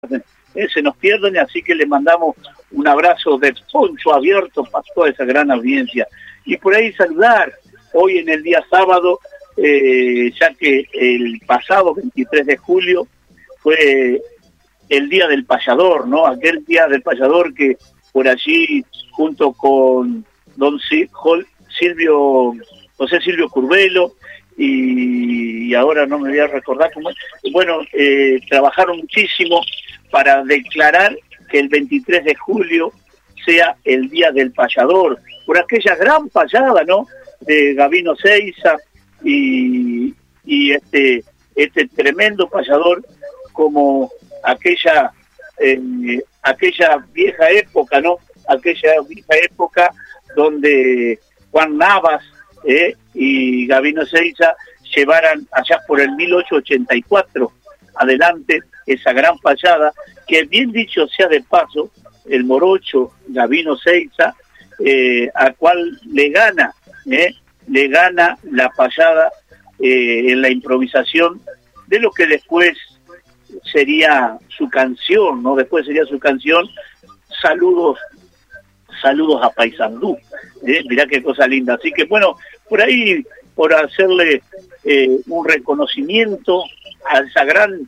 se nos pierden, así que le mandamos un abrazo de poncho abierto para toda esa gran audiencia. Y por ahí saludar hoy en el día sábado, ya que el pasado 23 de julio fue el Día del Payador, ¿no? Aquel Día del Payador que por allí, junto con don José Silvio Curvelo, y ahora no me voy a recordar cómo es, bueno, trabajaron muchísimo para declarar que el 23 de julio sea el Día del Payador, por aquella gran payada, ¿no?, de Gabino Seiza y este tremendo payador, como aquella vieja época, ¿no?, aquella vieja época donde Juan Navas y Gabino Seiza llevaran allá por el 1884 adelante esa gran payada, que bien dicho sea de paso, el morocho Gabino Seiza, a cual le gana la payada en la improvisación de lo que después sería su canción, ¿no? Después sería su canción Saludos a Paysandú. Mirá qué cosa linda. Así que bueno, por ahí, por hacerle un reconocimiento a esa gran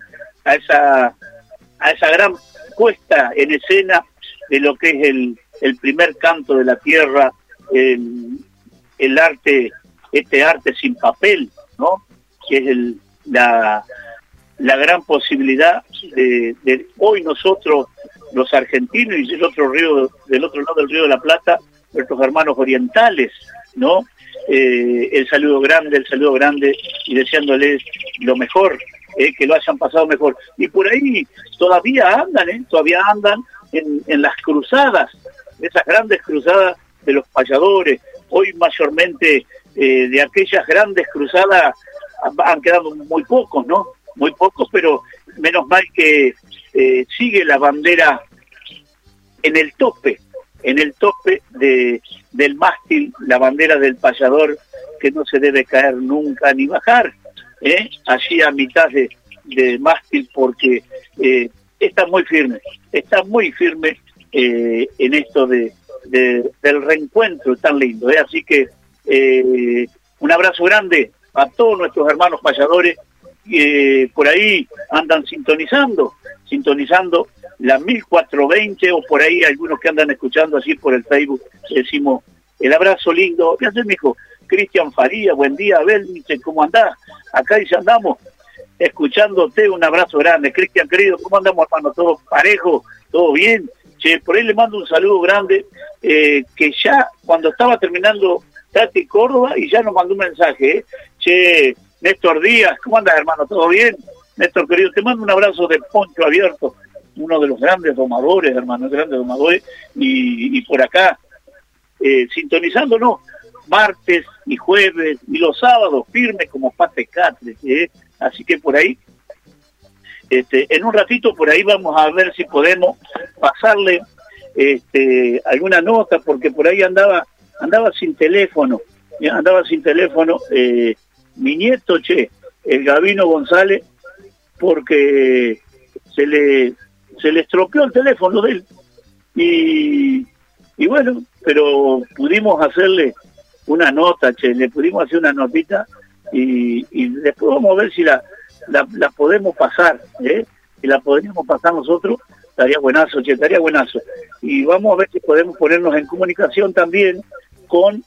puesta en escena de lo que es el primer canto de la tierra, el arte, este arte sin papel, ¿no?, que es la gran posibilidad de hoy nosotros, los argentinos, y del otro lado del Río de la Plata, nuestros hermanos orientales, ¿no? El saludo grande, y deseándoles lo mejor, que lo hayan pasado mejor. Y por ahí todavía andan en las cruzadas, esas grandes cruzadas de los payadores. Hoy mayormente de aquellas grandes cruzadas han quedado muy pocos, ¿no? Muy pocos, pero menos mal que sigue la bandera en el tope del mástil, la bandera del payador, que no se debe caer nunca ni bajar, allí a mitad de mástil, porque está muy firme en esto del reencuentro tan lindo, así que un abrazo grande a todos nuestros hermanos payadores que por ahí andan sintonizando la 1420, o por ahí algunos que andan escuchando así por el Facebook. Decimos el abrazo lindo. ¿Qué haces, mijo? Cristian Faría, buen día. Abel, dice, ¿cómo andás? Acá dice, andamos escuchándote. Un abrazo grande. Cristian, querido, ¿cómo andamos, hermano? ¿Todo parejo? ¿Todo bien? Che, por ahí le mando un saludo grande, que ya cuando estaba terminando Tati Córdoba, y ya nos mandó un mensaje, Che, Néstor Díaz, ¿cómo andas, hermano? ¿Todo bien? Néstor, querido, te mando un abrazo de poncho abierto, uno de los grandes domadores, hermano, grandes domadores, y por acá, sintonizándonos martes y jueves, y los sábados firmes como pate catre, así que por ahí, en un ratito por ahí vamos a ver si podemos pasarle alguna nota, porque por ahí andaba sin teléfono, mi nieto, el Gabino González, porque se le estropeó el teléfono de él, y bueno, pero pudimos hacerle una nota, le pudimos hacer una notita, y después vamos a ver si la podemos pasar, si la podríamos pasar nosotros, estaría buenazo, estaría buenazo. Y vamos a ver si podemos ponernos en comunicación también con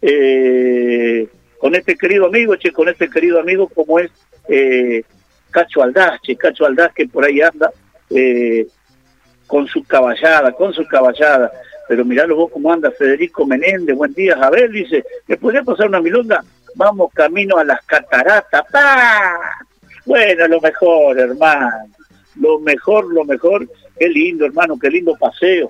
este querido amigo, como es Cacho Aldaz, que por ahí anda con su caballada, pero miralo vos cómo anda Federico Menéndez. Buen día, Abel, dice, ¿me podría pasar una milonga? Vamos camino a las cataratas. ¡Pah! Bueno, lo mejor, hermano, lo mejor, qué lindo, hermano, qué lindo paseo,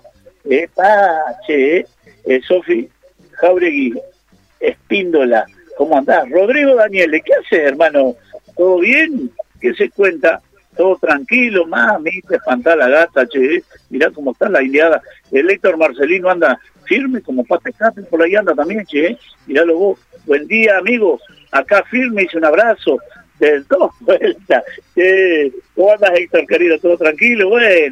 Sofi Jauregui Espíndola, ¿cómo andás? Rodrigo Daniele, ¿qué haces, hermano? ¿Todo bien? ¿Qué se cuenta? Todo tranquilo, mami, te espantá la gata, mirá cómo está la indiada. El Héctor Marcelino anda firme como patecate, por ahí anda también, miralo vos. Buen día, amigos, acá firme, hice un abrazo de dos vueltas. ¿Cómo andas, Héctor, querido? ¿Todo tranquilo? Bueno.